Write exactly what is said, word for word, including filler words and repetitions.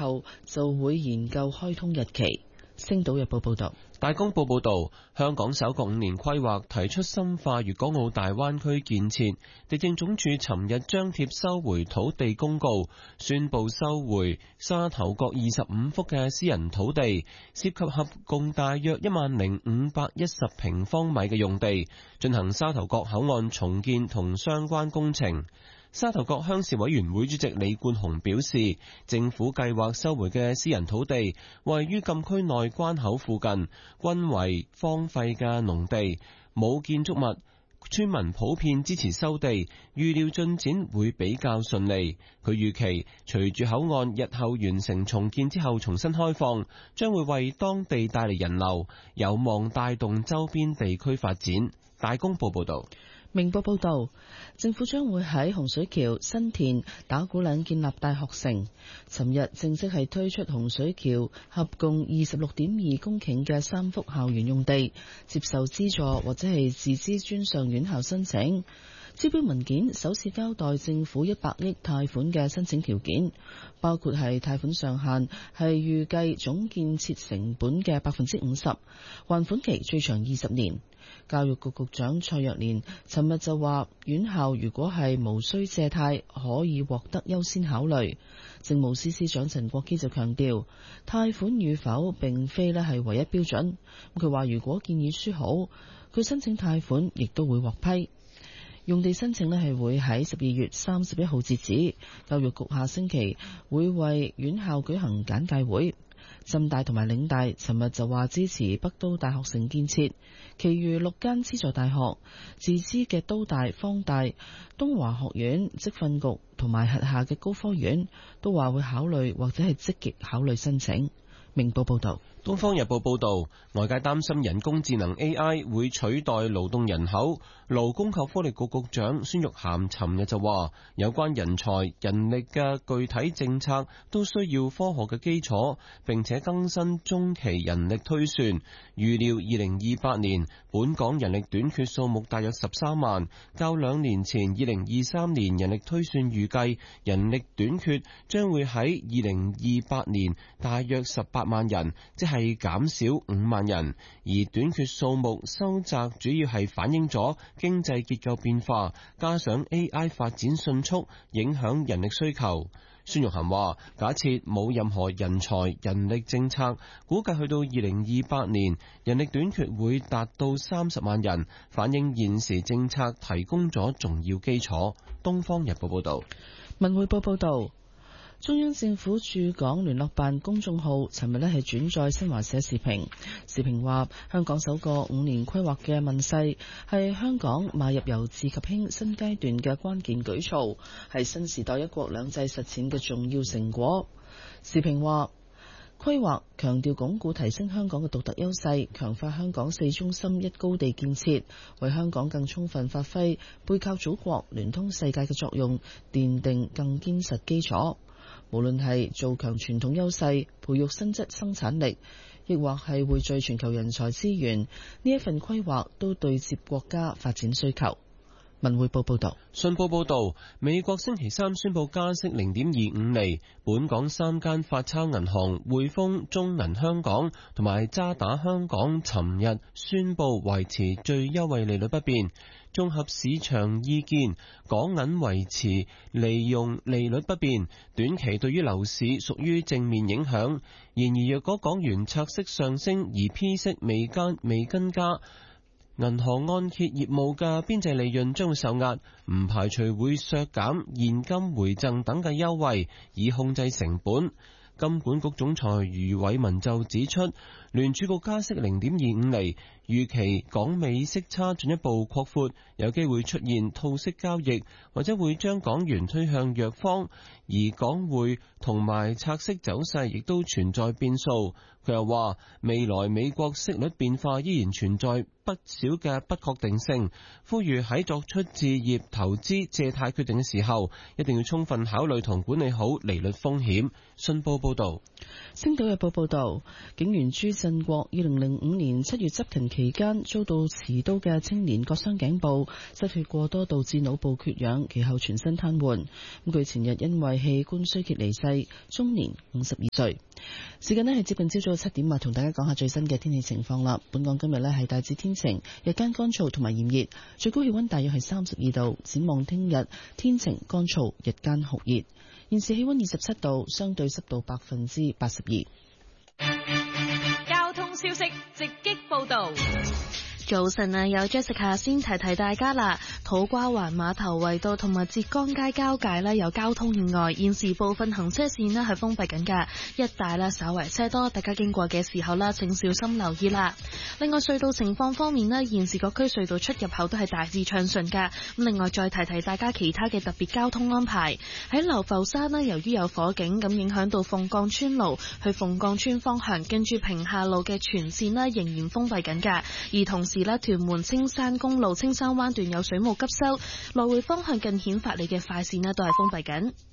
後就會研究開通日期。星島日報報道。 大公報報導，香港首個五年規劃提出深化粵港澳大灣區建設。地政總署尋日張貼收回土地公告，宣布收回沙頭角二十五幅嘅私人土地，涉及合共大約一萬零五百一十平方米嘅用地，進行沙頭角口岸重建同相關工程。沙頭角鄉事委員會主席李冠雄表示，政府計劃收回嘅私人土地位於禁區內關口附近，均為荒廢嘅農地，冇建築物。村民普遍支持收地，預料進展會比較順利。佢預期隨住口岸日後完成重建之後重新開放，將會為當地帶嚟人流，有望帶動周邊地區發展。大公報報道。 明報報道，政府將會喺洪水橋、新田、打鼓嶺建立大學城。尋日正式係推出洪水橋合共二十六點二公頃嘅三幅校園用地，接受資助或者係自資專上院校申請。招標文件首次交代政府一百億貸款嘅申請條件，包括係貸款上限係預計總建設成本嘅百分之五十，還款期最長二十年。教育局局長蔡若蓮尋日就話，院校如果係無需借貸，可以獲得優先考慮。政務司司長陳國基就強調，貸款與否並非咧係唯一標準。佢話如果建議書好，佢申請貸款亦都會獲批。用地申請咧係會喺十二月三十一號截止。教育局下星期會為院校舉行簡介會。浸大同埋嶺大尋日就話支持北都大學城建設，其餘六間資助大學、自資嘅都大、方大、東華學院、職訓局同埋轄下嘅高科院都話會考慮或者係積極考慮申請。明報報道。 東方日報報道，外界擔心人工智能 A I 會取代勞動人口。勞工及福利局局長孫玉菡尋日就話，有關人才、人力嘅具體政策都需要科學嘅基礎，並且更新中期人力推算。預料二零二八年本港人力短缺數目大約十三萬，較兩年前二零二三年人力推算預計人力短缺將會喺二零二八年大約十八萬人，即係減少五萬人。而短缺數目收窄主要係反映咗經濟結構變化，加上 A I 發展迅速，影響人力需求。孫玉菡話，假設冇任何人才人力政策，估計去到二零二八年人力短缺會達到三十萬人，反映現時政策提供咗重要基礎。東方日報報道。 文匯報報道，中央政府駐港聯絡辦公眾號尋日呢係轉載新華社時評，時評話香港首個五年規劃嘅問世係香港邁入由治及興新階段嘅關鍵舉措，係新時代一國兩制實踐嘅重要成果。時評話，規劃強調鞏固提升香港嘅獨特優勢，強化香港四中心一高地建設，為香港更充分發揮背靠祖國、聯通世界嘅作用，奠定更堅實基礎。無論係做強傳統優勢、培育新質生產力，亦或係匯聚全球人才資源，呢一份規劃都對接國家發展需求。文匯報報道。 信報報道，美國星期三宣布加息零點二五厘，本港三間發鈔銀行匯豐、中銀香港同埋渣打香港尋日宣布維持最優惠利率不變。綜合市場意見，港銀維持利用利率不變，短期對於樓市屬於正面影響。然而若果港元拆息上升而 P 息未跟未跟加，銀行按揭業務嘅邊際利潤將會受壓，唔排除會削減現金回贈等嘅優惠，以控制成本。金管局總裁余偉文就指出，聯儲局加息零點二五厘，預期港美息差進一步擴闊，有機會出現套息交易，或者會將港元推向弱方，而港匯同埋拆息走勢亦都存在變數。佢又話，未來美國息率變化依然存在不少嘅不確定性，呼籲喺作出置業、投資、借貸決定嘅時候，一定要充分考慮同管理好利率風險。信報報道。 星島日報報道，警員朱振國二零零五年七月執勤期間遭到持刀嘅青年割傷頸部，失血過多導致腦部缺氧，其後全身癱瘓。咁佢前日因為器官衰竭離世，終年五十二歲。時間呢係接近朝早七點啊，同大家講下最新嘅天氣情況啦。本港今日呢係大致天晴，日間乾燥同埋炎熱，最高氣溫大約係三十二度。展望聽日天晴乾燥，日間酷熱。現時氣溫二十七度，相對濕度百分之八十二。 交通消息直擊報道。 早晨啊，有 Jessica 先提提大家啦。土瓜灣碼頭圍道同埋浙江街交界呢有交通意外，現時部分行車線呢係封閉緊㗎，一帶呢稍為車多，大家經過嘅時候呢請小心留意啦。另外隧道情況方面呢，現時各區隧道出入口都係大致暢順㗎。咁另外再提提大家其他嘅特別交通安排。喺流浮山呢，由於有火警咁影響到鳳崗村路去鳳崗村方向，跟住平下路嘅全線呢仍然封閉緊㗎，而同時咧，屯門青山公路青山灣段有水務急修，來回方向近顯發里嘅快線咧都係封閉緊。